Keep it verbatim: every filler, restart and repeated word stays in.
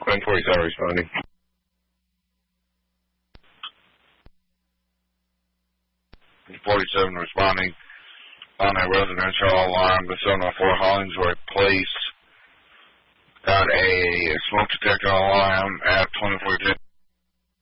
ten forty-seven responding. forty-seven responding on a residential alarm to seven oh four Hollingsworth Place. Got a smoke detector alarm at twenty-four ten